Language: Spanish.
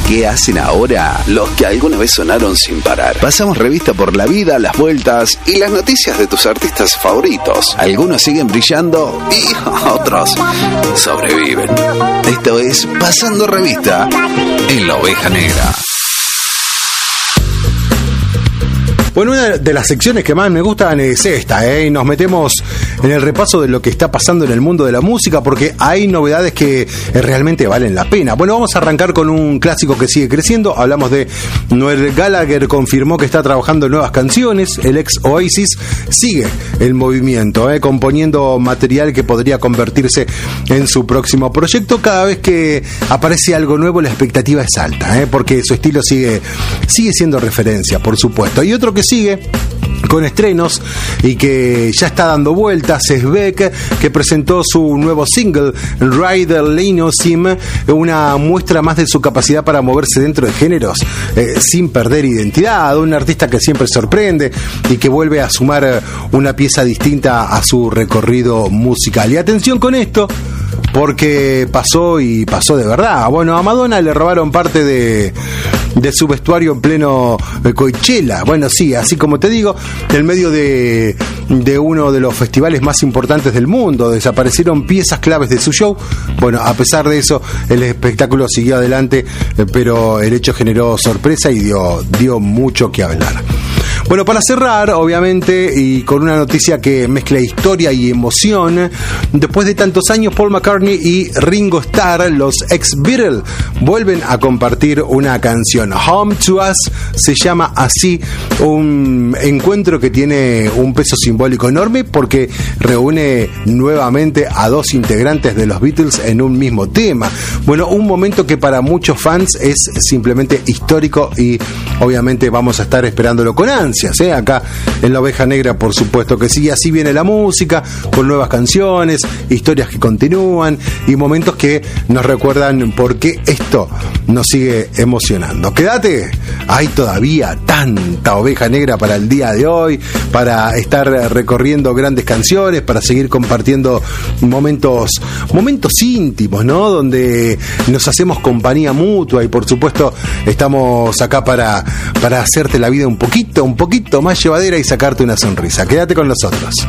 qué hacen ahora los que alguna vez sonaron sin parar. Pasamos revista por la vida, las vueltas y las noticias de tus artistas favoritos. Algunos siguen brillando y otros sobreviven. Esto es Pasando Revista en La Oveja Negra. Bueno, una de las secciones que más me gustan es esta, y nos metemos en el repaso de lo que está pasando en el mundo de la música, porque hay novedades que realmente valen la pena. Bueno, vamos a arrancar con un clásico que sigue creciendo. Hablamos de Noel Gallagher, confirmó que está trabajando en nuevas canciones. El ex Oasis sigue el movimiento, componiendo material que podría convertirse en su próximo proyecto. Cada vez que aparece algo nuevo, la expectativa es alta, porque su estilo sigue siendo referencia, por supuesto. Y otro que sigue con estrenos y que ya está dando vueltas es Beck, que presentó su nuevo single Rider Linosim, una muestra más de su capacidad para moverse dentro de géneros sin perder identidad. Un artista que siempre sorprende y que vuelve a sumar una pieza distinta a su recorrido musical. Y atención con esto, porque pasó de verdad. Bueno, a Madonna le robaron parte de su vestuario en pleno Coachella. Bueno, sí, así como te digo, en medio de uno de los festivales más importantes del mundo, desaparecieron piezas claves de su show. Bueno, a pesar de eso, el espectáculo siguió adelante, pero el hecho generó sorpresa y dio mucho que hablar. Bueno, para cerrar, obviamente, y con una noticia que mezcla historia y emoción, después de tantos años, Paul McCartney y Ringo Starr, los ex-Beatles, vuelven a compartir una canción. Home to Us se llama así, un encuentro que tiene un peso simbólico enorme porque reúne nuevamente a dos integrantes de los Beatles en un mismo tema. Bueno, un momento que para muchos fans es simplemente histórico y obviamente vamos a estar esperándolo con ansias. Acá en La Oveja Negra, por supuesto que sí. Así viene la música, con nuevas canciones, historias que continúan y momentos que nos recuerdan por qué esto nos sigue emocionando. Quédate, hay todavía tanta Oveja Negra para el día de hoy, para estar recorriendo grandes canciones, para seguir compartiendo momentos íntimos, ¿no? Donde nos hacemos compañía mutua y por supuesto estamos acá para hacerte la vida un poquito más llevadera y sacarte una sonrisa. Quédate con nosotros.